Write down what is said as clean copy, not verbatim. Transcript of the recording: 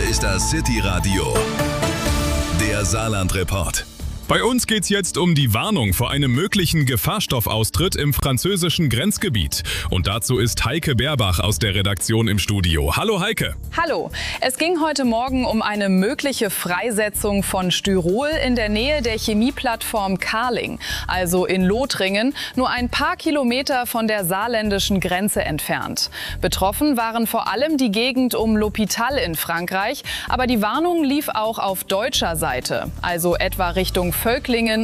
ist das City Radio, der Saarland-Report. Bei uns geht's jetzt um die Warnung vor einem möglichen Gefahrstoffaustritt im französischen Grenzgebiet. Und dazu ist Heike Beerbach aus der Redaktion im Studio. Hallo Heike. Hallo. Es ging heute Morgen um eine mögliche Freisetzung von Styrol in der Nähe der Chemieplattform Carling, also in Lothringen, nur ein paar Kilometer von der saarländischen Grenze entfernt. Betroffen waren vor allem die Gegend um L'Hôpital in Frankreich, aber die Warnung lief auch auf deutscher Seite, also etwa Richtung Völklingen